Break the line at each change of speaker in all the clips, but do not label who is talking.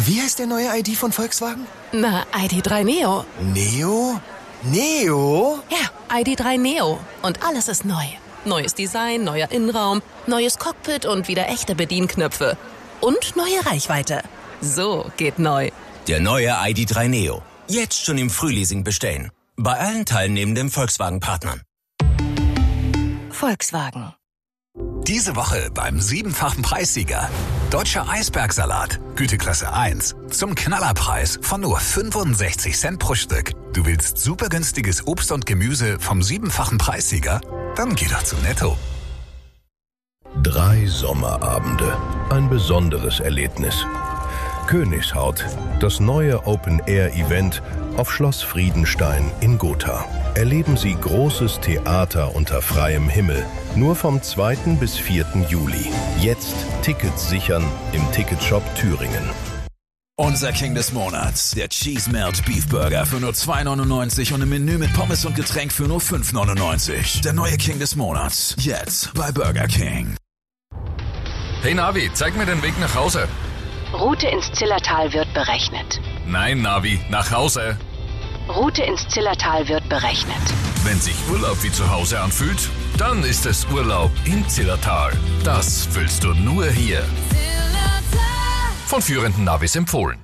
Wie heißt der neue ID von Volkswagen?
Na, ID.3 Neo.
Neo? Neo?
Ja, ID.3 Neo. Und alles ist neu. Neues Design, neuer Innenraum, neues Cockpit und wieder echte Bedienknöpfe. Und neue Reichweite. So geht neu.
Der neue ID.3 Neo. Jetzt schon im Frühleasing bestellen. Bei allen teilnehmenden Volkswagen-Partnern.
Volkswagen.
Diese Woche beim 7-fachen Preissieger. Deutscher Eisbergsalat, Güteklasse 1. Zum Knallerpreis von nur 65 Cent pro Stück. Du willst super günstiges Obst und Gemüse vom 7-fachen Preissieger? Dann geh doch zu Netto.
3 Sommerabende. Ein besonderes Erlebnis. Königshaut, das neue Open-Air-Event auf Schloss Friedenstein in Gotha. Erleben Sie großes Theater unter freiem Himmel. Nur vom 2. bis 4. Juli. Jetzt Tickets sichern im Ticketshop Thüringen.
Unser King des Monats, der Cheese Melt Beef Burger für nur 2,99 und im Menü mit Pommes und Getränk für nur 5,99. Der neue King des Monats, jetzt bei Burger King.
Hey Navi, zeig mir den Weg nach Hause.
Route ins Zillertal wird berechnet.
Nein, Navi, nach Hause.
Route ins Zillertal wird berechnet.
Wenn sich Urlaub wie zu Hause anfühlt, dann ist es Urlaub im Zillertal. Das fühlst du nur hier. Von führenden Navis empfohlen.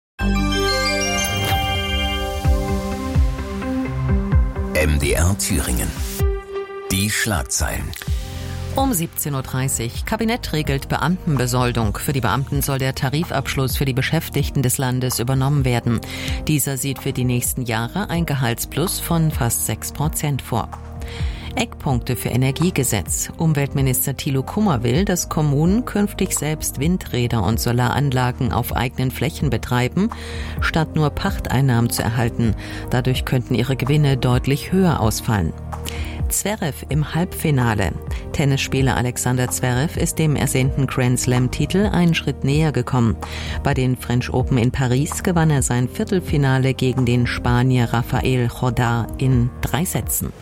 MDR Thüringen. Die Schlagzeilen.
Um 17.30 Uhr. Kabinett regelt Beamtenbesoldung. Für die Beamten soll der Tarifabschluss für die Beschäftigten des Landes übernommen werden. Dieser sieht für die nächsten Jahre ein Gehaltsplus von fast 6% vor. Eckpunkte für Energiegesetz. Umweltminister Thilo Kummer will, dass Kommunen künftig selbst Windräder und Solaranlagen auf eigenen Flächen betreiben, statt nur Pachteinnahmen zu erhalten. Dadurch könnten ihre Gewinne deutlich höher ausfallen. Zverev im Halbfinale. Tennisspieler Alexander Zverev ist dem ersehnten Grand-Slam-Titel einen Schritt näher gekommen. Bei den French Open in Paris gewann er sein Viertelfinale gegen den Spanier Rafael Jordá in 3 Sätzen.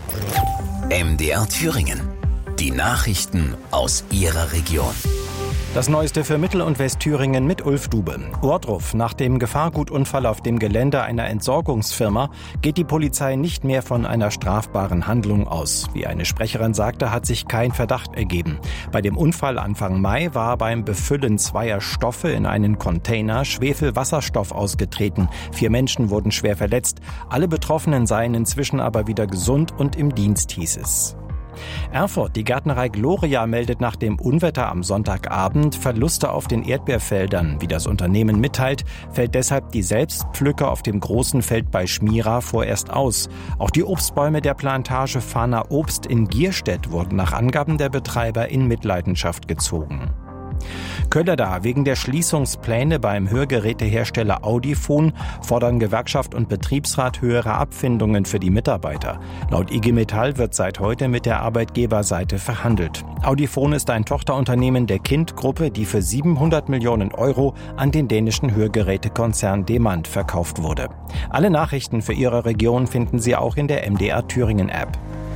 MDR Thüringen. Die Nachrichten aus Ihrer Region.
Das Neueste für Mittel- und Westthüringen mit Ulf Dube. Ohrdruf. Nach dem Gefahrgutunfall auf dem Gelände einer Entsorgungsfirma geht die Polizei nicht mehr von einer strafbaren Handlung aus. Wie eine Sprecherin sagte, hat sich kein Verdacht ergeben. Bei dem Unfall Anfang Mai war beim Befüllen 2 Stoffe in einen Container Schwefelwasserstoff ausgetreten. 4 Menschen wurden schwer verletzt. Alle Betroffenen seien inzwischen aber wieder gesund und im Dienst, hieß es. Erfurt, die Gärtnerei Gloria meldet nach dem Unwetter am Sonntagabend Verluste auf den Erdbeerfeldern. Wie das Unternehmen mitteilt, fällt deshalb die Selbstpflücke auf dem großen Feld bei Schmira vorerst aus. Auch die Obstbäume der Plantage Fahner Obst in Gierstedt wurden nach Angaben der Betreiber in Mitleidenschaft gezogen. Kölleda. Wegen der Schließungspläne beim Hörgerätehersteller Audifon fordern Gewerkschaft und Betriebsrat höhere Abfindungen für die Mitarbeiter. Laut IG Metall wird seit heute mit der Arbeitgeberseite verhandelt. Audifon ist ein Tochterunternehmen der Kind-Gruppe, die für 700 Millionen Euro an den dänischen Hörgerätekonzern Demant verkauft wurde. Alle Nachrichten für Ihre Region finden Sie auch in der MDR Thüringen App.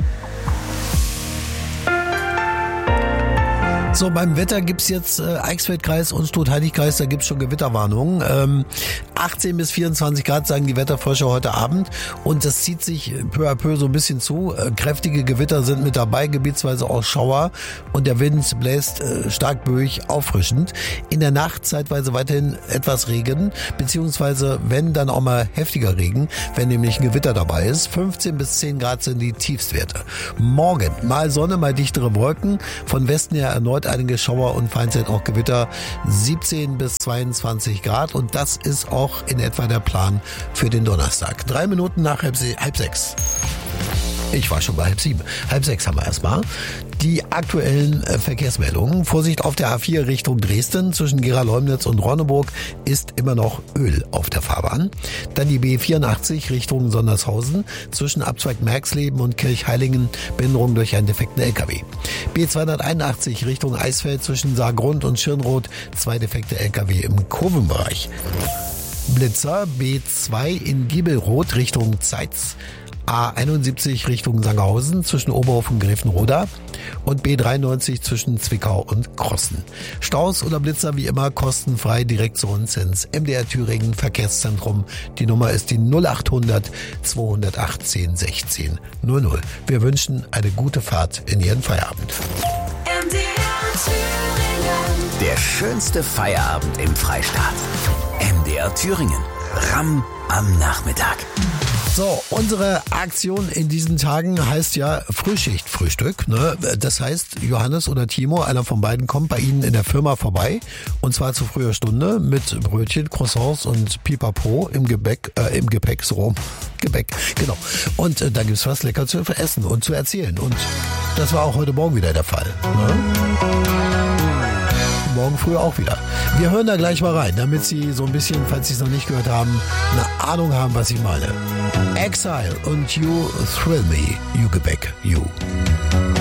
So, beim Wetter gibt's jetzt Eichsfeldkreis und Stutt-Heiligkreis, da gibt's schon Gewitterwarnungen. 18 bis 24 Grad sagen die Wetterforscher heute Abend und das zieht sich peu à peu so ein bisschen zu. Kräftige Gewitter sind mit dabei, gebietsweise auch Schauer und der Wind bläst stark böig, auffrischend. In der Nacht zeitweise weiterhin etwas Regen, beziehungsweise wenn dann auch mal heftiger Regen, wenn nämlich ein Gewitter dabei ist. 15 bis 10 Grad sind die Tiefstwerte. Morgen mal Sonne, mal dichtere Wolken, von Westen her erneut einige Schauer und vereinzelt auch Gewitter, 17 bis 22 Grad und das ist auch in etwa der Plan für den Donnerstag. 3 Minuten nach halb 6. Ich war schon bei halb 7. Halb 6 haben wir erstmal. Die aktuellen Verkehrsmeldungen. Vorsicht auf der A4 Richtung Dresden. Zwischen Gera-Leumnitz und Ronneburg ist immer noch Öl auf der Fahrbahn. Dann die B84 Richtung Sondershausen. Zwischen Abzweig Merxleben und Kirchheilingen Behinderung durch einen defekten LKW. B281 Richtung Eisfeld zwischen Saargrund und Schirnroth. 2 defekte LKW im Kurvenbereich. Blitzer B2 in Giebelroth Richtung Zeitz. A71 Richtung Sangerhausen zwischen Oberhof und Grevenroda und B93 zwischen Zwickau und Krossen. Staus oder Blitzer wie immer kostenfrei direkt zu uns ins MDR Thüringen Verkehrszentrum. Die Nummer ist die 0800 218 16 00. Wir wünschen eine gute Fahrt in Ihren Feierabend.
Der schönste Feierabend im Freistaat. MDR Thüringen. Ramm am Nachmittag.
So, unsere Aktion in diesen Tagen heißt ja Frühschichtfrühstück. Ne? Das heißt, Johannes oder Timo, einer von beiden, kommt bei Ihnen in der Firma vorbei. Und zwar zu früher Stunde mit Brötchen, Croissants und Pipapo im Gepäck, so rum. Gebäck, genau. Und da gibt's was lecker zu essen und zu erzählen. Und das war auch heute Morgen wieder der Fall. Ne? Morgen früh auch wieder. Wir hören da gleich mal rein, damit Sie so ein bisschen, falls Sie es noch nicht gehört haben, eine Ahnung haben, was ich meine. Exile und You Thrill Me, You Gebäck, You.